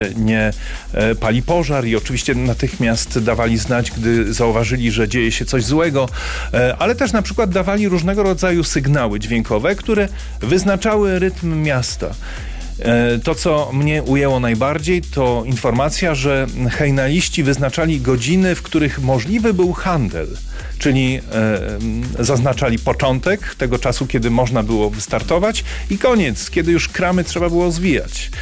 nie pali pożar i oczywiście natychmiast dawali znać, gdy zauważyli, że dzieje się coś złego, ale też na przykład dawali różnego rodzaju sygnały dźwiękowe, które wyznaczały rytm miasta. To, co mnie ujęło najbardziej, to informacja, że hejnaliści wyznaczali godziny, w których możliwy był handel, czyli zaznaczali początek tego czasu, kiedy można było wystartować i koniec, kiedy już kramy trzeba było zwijać.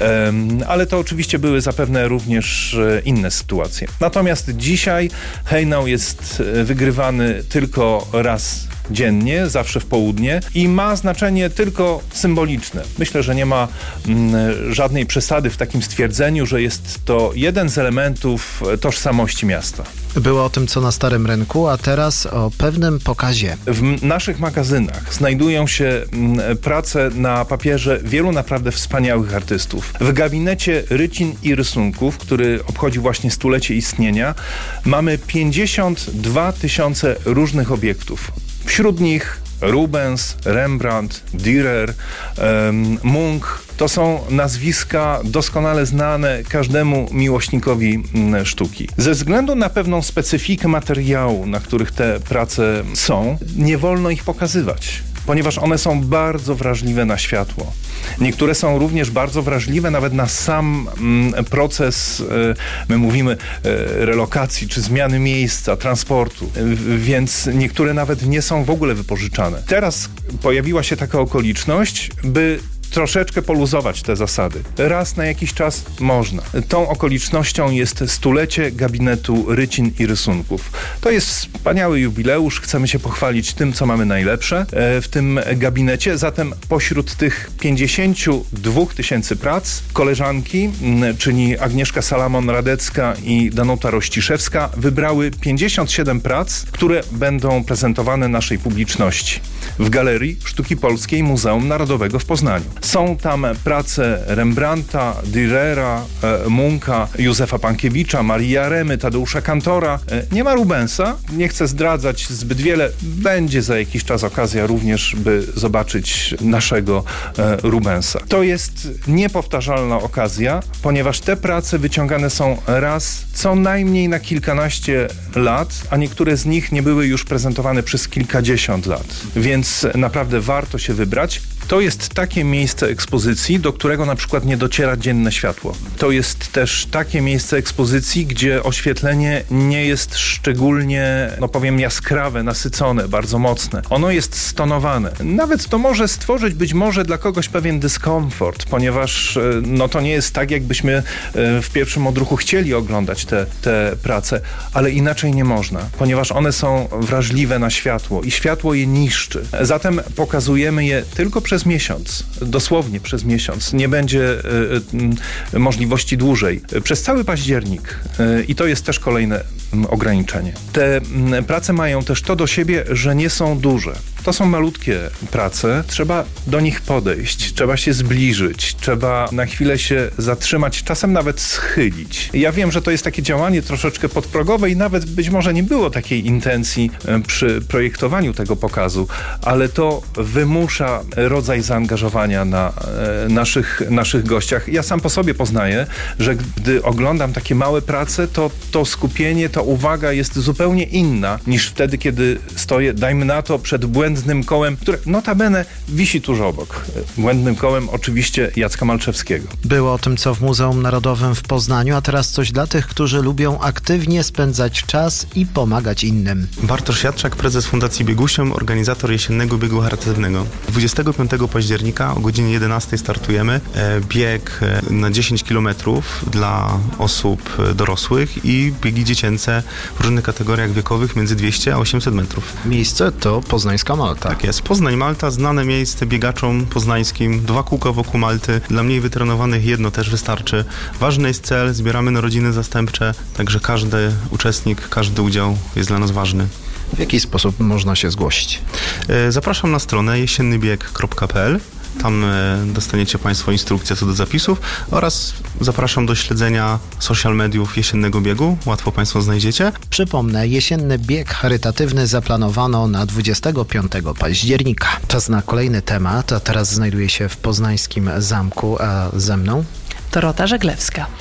Ale to oczywiście były zapewne również inne sytuacje. Natomiast dzisiaj hejnał jest wygrywany tylko raz dziennie, zawsze w południe i ma znaczenie tylko symboliczne. Myślę, że nie ma żadnej przesady w takim stwierdzeniu, że jest to jeden z elementów tożsamości miasta. Było o tym, co na Starym Rynku, a teraz o pewnym pokazie. W naszych magazynach znajdują się prace na papierze wielu naprawdę wspaniałych artystów. W gabinecie rycin i rysunków, który obchodzi właśnie stulecie istnienia, mamy 52 000 różnych obiektów. Wśród nich Rubens, Rembrandt, Dürer, Munch. To są nazwiska doskonale znane każdemu miłośnikowi sztuki. Ze względu na pewną specyfikę materiału, na których te prace są, nie wolno ich pokazywać, ponieważ one są bardzo wrażliwe na światło. Niektóre są również bardzo wrażliwe nawet na sam proces, my mówimy, relokacji czy zmiany miejsca, transportu, więc niektóre nawet nie są w ogóle wypożyczane. Teraz pojawiła się taka okoliczność, by troszeczkę poluzować te zasady. Raz na jakiś czas można. Tą okolicznością jest stulecie gabinetu rycin i rysunków. To jest wspaniały jubileusz. Chcemy się pochwalić tym, co mamy najlepsze w tym gabinecie. Zatem pośród tych 52 000 prac koleżanki, czyli Agnieszka Salamon-Radecka i Danuta Rościszewska, wybrały 57 prac, które będą prezentowane naszej publiczności w Galerii Sztuki Polskiej Muzeum Narodowego w Poznaniu. Są tam prace Rembrandta, Dürera, Muncha, Józefa Pankiewicza, Marii Jaremy, Tadeusza Kantora. Nie ma Rubensa, nie chcę zdradzać zbyt wiele. Będzie za jakiś czas okazja również, by zobaczyć naszego Rubensa. To jest niepowtarzalna okazja, ponieważ te prace wyciągane są raz co najmniej na kilkanaście lat, a niektóre z nich nie były już prezentowane przez kilkadziesiąt lat. Więc naprawdę warto się wybrać. To jest takie miejsce ekspozycji, do którego na przykład nie dociera dzienne światło. To jest też takie miejsce ekspozycji, gdzie oświetlenie nie jest szczególnie, jaskrawe, nasycone, bardzo mocne. Ono jest stonowane. Nawet to może stworzyć być może dla kogoś pewien dyskomfort, ponieważ to nie jest tak, jakbyśmy w pierwszym odruchu chcieli oglądać te prace, ale inaczej nie można, ponieważ one są wrażliwe na światło i światło je niszczy. Zatem pokazujemy je tylko przez miesiąc, dosłownie przez miesiąc. Nie będzie możliwości dłużej. Przez cały październik i to jest też kolejne ograniczenie. Te prace mają też to do siebie, że nie są duże. To są malutkie prace, trzeba do nich podejść, trzeba się zbliżyć, trzeba na chwilę się zatrzymać, czasem nawet schylić. Ja wiem, że to jest takie działanie troszeczkę podprogowe i nawet być może nie było takiej intencji przy projektowaniu tego pokazu, ale to wymusza rodzaj zaangażowania na naszych gościach. Ja sam po sobie poznaję, że gdy oglądam takie małe prace, to skupienie, to uwaga jest zupełnie inna niż wtedy, kiedy stoję, dajmy na to, przed błędnym kołem, które notabene wisi tuż obok. Błędnym kołem oczywiście Jacka Malczewskiego. Było o tym, co w Muzeum Narodowym w Poznaniu, a teraz coś dla tych, którzy lubią aktywnie spędzać czas i pomagać innym. Bartosz Jadczak, prezes Fundacji Biegusiom, organizator jesiennego biegu charytatywnego. 25 października o godzinie 11 startujemy. Bieg na 10 km dla osób dorosłych i biegi dziecięce w różnych kategoriach wiekowych między 200 a 800 metrów. Miejsce to poznańska Malta. Tak jest. Poznań, Malta, znane miejsce biegaczom poznańskim. 2 kółka wokół Malty. Dla mniej wytrenowanych 1 też wystarczy. Ważny jest cel, zbieramy narodziny zastępcze, także każdy uczestnik, każdy udział jest dla nas ważny. W jaki sposób można się zgłosić? Zapraszam na stronę jesiennybieg.pl. Tam dostaniecie Państwo instrukcję co do zapisów oraz zapraszam do śledzenia social mediów jesiennego biegu. Łatwo Państwo znajdziecie. Przypomnę, jesienny bieg charytatywny zaplanowano na 25 października. Czas na kolejny temat, a teraz znajduję się w poznańskim zamku, a ze mną Dorota Żeglewska.